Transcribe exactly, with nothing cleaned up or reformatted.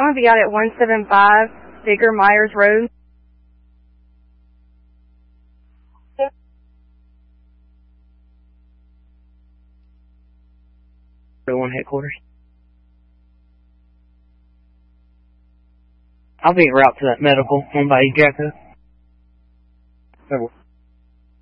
I'm going to be out at one seven five Digger Myers Road. One headquarters. I'll be en route to that medical one by Jacko.